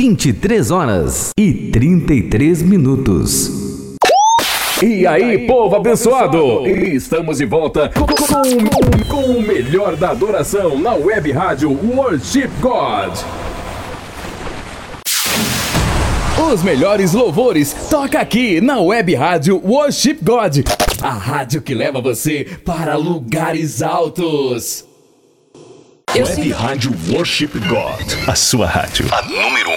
23h33. E aí, povo abençoado! Estamos de volta com o melhor da adoração na web rádio Worship God. Os melhores louvores toca aqui na web rádio Worship God, a rádio que leva você para lugares altos. Web Rádio Worship God, a sua rádio, a número 1.